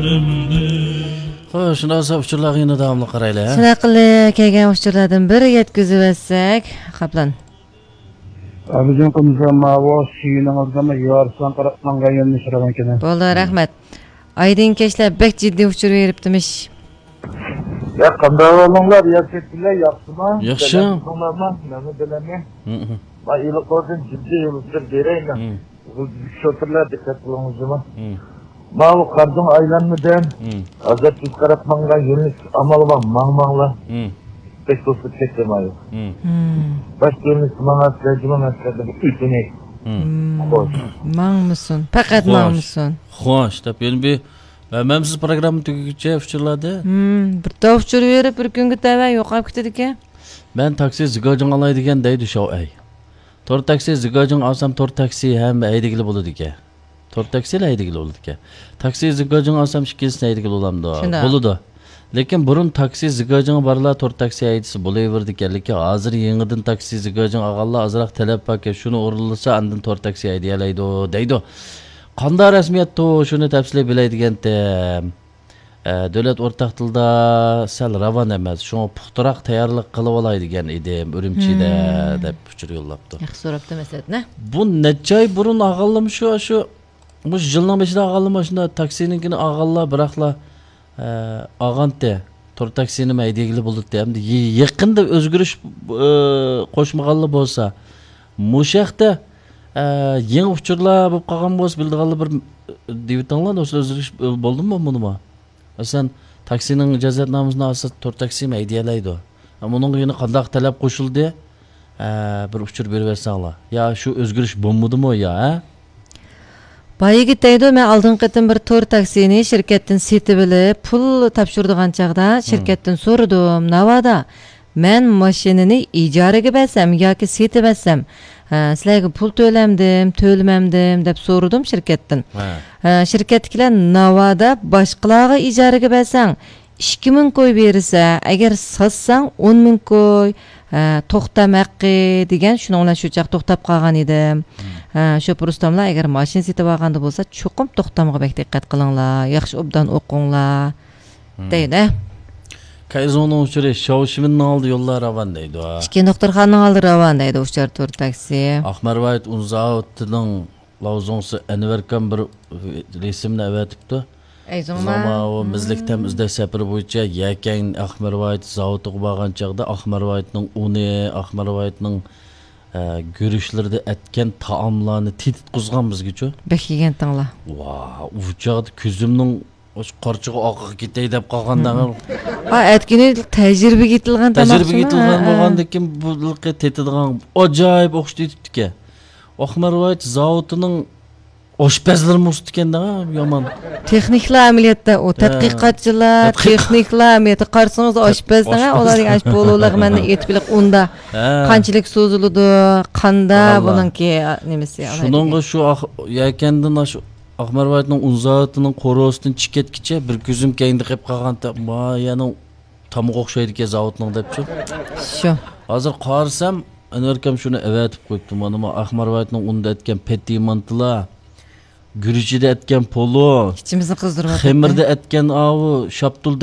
Xo'sh, shunday bo'lsa uchurlarga yana davomli qaraylik. Shunaqa qilib kelgan uchurlardan biri yetkazib olsak, Qaplan. Abicim konuşma o suyunun azama yarsan qaraqmanga yönlüşürəm ekan. Bo'ldi, rahmat. Aydın keşler bek ciddi uçur veriptimiz. Ya qanday olinglar, yaxshisilar, yaxshimi? Yaxshi. Bunlardan nima bilaman? Va iloqodan ciddi uçur berayman. Bu shotirlar dikkat qilingizmi? Ma bu qardın aylanmadan azat qaraqmanga yönlüş amal var, mangmanglar. Pek dostluk çekmeyi. Başlığımız bana tercüman ütüne. Hoş. Mang mısın? Fakat mang mısın? Xo'sh, deb endi memsiz programma tugaguncha uchurladi. Bir tavuk uçur verip bir kunga tava yo'qolib ketdi ekan. Men taksi zigojing oladigan deydi shu ay. To'r taksi zigojing olsam to'r taksi ham aydigili bo'ladi ekan. To'r taksilar aydigili bo'ladi ekan. Taksi zigojing olsam ikkisini aydigili bo'lamdi. Bo'ladi. Lekin burun taksi zigojing barlar to'r taksi aydisi bo'laverdi ekan. Lekin hozir yangidan taksi zigojing og'allar azroq talab baka shuni o'rinlasa andin to'r taksi aydiyalaydi deydi. Qanday rasmiyatda shuni tafsilay bilaydiganda davlat o'rtaq tilda sal ravon emas. Shuni puxtaroq tayyorlik qilib olay degan edim Urumchida deb uchur yo'llabdi. Yaxshi so'rabdi masalan. Bu necha oy burun og'allam shu bu yilning beshida og'allam shunda taksininkini og'allar biroqlar ağante to'r taksini maydagili bo'ldi hamda yaqinda o'zgarish qo'shmaganlar bo'lsa mushaqda yangi uchurlar bo'lib qolgan bo'lsa bildiganlar bir devitanlar o'zgarish bo'ldimi bunimi masalan taksining ijozatnomasini olsa to'r taksi maydalaydi buning yana qanday talab qo'shildi bir uchur berib bersanglar yo shu o'zgarish bo'lmadimi yo Bayıgit deydi, men aldın qetim bir to'r taksini şirkettin seti bilip, pul tapşurduğan çağda şirkettin sordum, navada, men maşinini icaraga bersem, yoki seti bersem, sizlarga pul to'lamdim, to'lmamdim deb sordum şirkettin. Şirketkiler navada başqalarga icaraga bersang, 2000 koy verirse, eğer satsang 10.000 koy, to'xtam haqqi degan shuninglar shu chaq to'xtab qolgan edim. Shu rustamlar agar mashina setib olganda bo'lsa, cho'qim to'xtamga bek diqqat qilinglar, yaxshi obdan o'qinglar deydi. Kayzoning uchuri Shoshiminning oldi yo'llar ravon deydi. Ishki doktorxonaning oldi ravon deydi uchar to'r taksi. Ahmarvayt Unzaovtining lavzonsi Anvarkan bir resimni avatibdi. Zama o bizlikdan bizda safar bo'yicha yakan Ahmarvayt zavodiga borgan chaqda Ahmarvaytning uni, Ahmarvaytning görüşlerde etken taamlarını tehdit quzgan bizgacha. Bekigen tangla. Vau, u chaqda ko'zimning qarchiga oqib ketay deb qolganda. Etkini tajriba ketilgan bo'lgandan keyin bu tetidigan ajoyib o'xshaydi etibdi. Ahmarvayt zavodining oshpazlar mustikanda yomon. Texniklar amaliyotda o tadqiqotchilar, texniklar amaliyotda qarsangiz oshpazlar, ularning ashpollar meni aytib bilib unda qanchalik so'ziladi, qanda buningki nimasi. Shuningga shu yakandan shu Ahmarvaytning unzotining qorosidan chiqetkicha bir ko'zim keyinda qilib qolganda, yana tamoq o'xshaydi ekan zavodning debchi. Shu. Hozir qarsam Anvarkam shuni avatib qo'yibdi. Mana Ahmarvaytning unda etgan pettimantlar Gürücüde etken polo, İçimizni qızdırmadı. Xemirde etken avu, Şaptul'da